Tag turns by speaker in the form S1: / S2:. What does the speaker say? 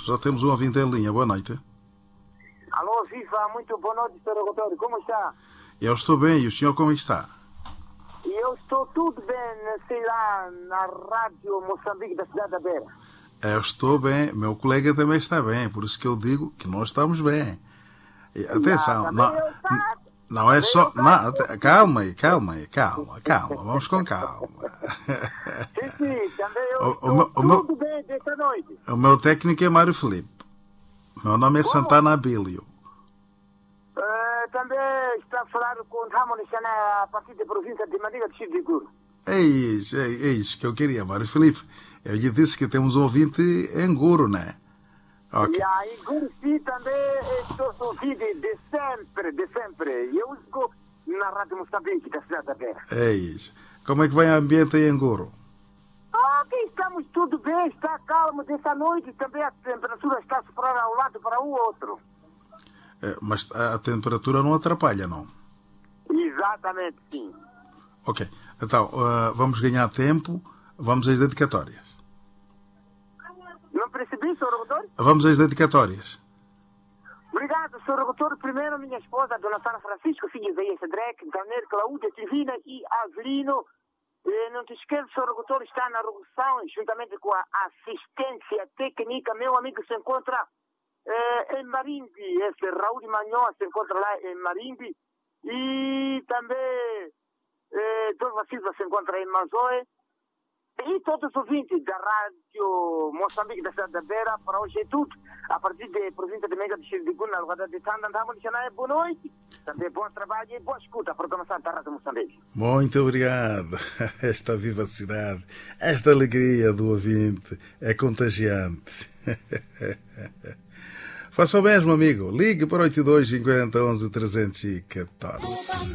S1: Já temos um ouvinte em linha. Boa noite.
S2: Alô, Viva, muito boa noite, Sr. Rotório. Como está?
S1: Eu estou bem. E o senhor como está?
S2: E eu estou tudo bem, sei lá, na rádio Moçambique da cidade da Beira.
S1: Eu estou bem. Meu colega também está bem. Por isso que eu digo que nós estamos bem. E, atenção, não é só... Não, calma aí. Vamos com calma.
S2: Sim, também eu estou tudo bem desta noite.
S1: O meu técnico é Mário Filipe. Meu nome é Santana Abílio.
S2: Também está a falar com Ramon Xana a partir da província de Madeira de Chibiguro.
S1: É isso que eu queria, Mário Filipe. Eu lhe disse que temos um ouvinte em Guro, né? Okay.
S2: E aí, Guro, sim, também estou ouvindo de sempre. Eu estou na Rádio Moçambique da cidade da Beira.
S1: É isso. Como é que vai o ambiente aí em Guro?
S2: Ok, estamos tudo bem, está calmo dessa noite, também a temperatura está a superar ao lado para o outro.
S1: Mas a temperatura não atrapalha, não?
S2: Exatamente, sim.
S1: Ok, então vamos ganhar tempo, vamos às dedicatórias.
S2: Não percebi, Sr. Rotor?
S1: Vamos às dedicatórias.
S2: Obrigado, Sr. Rotor. Primeiro, minha esposa, Dona Sara Francisco, filha Isaías Drek, Daniel, Cláudia, Tivina e Avelino. Não te esqueças, Sr. Rotor, está na redução, juntamente com a assistência técnica. Meu amigo se encontra em Marimbi, esse Raul de Manhó se encontra lá em Marimbi. E também Dona Silva se encontra em Mazoe. E todos os ouvintes da Rádio Moçambique da cidade da Beira, para hoje é tudo. A partir da província de Mega de Xirdiguna, na lugar de Tandandamo de Xanaé, boa noite. Também bom trabalho e boa escuta. A programação da Rádio Moçambique.
S1: Muito obrigado. Esta vivacidade, esta alegria do ouvinte é contagiante. Faça o mesmo, amigo. Ligue para 82 50 11 314.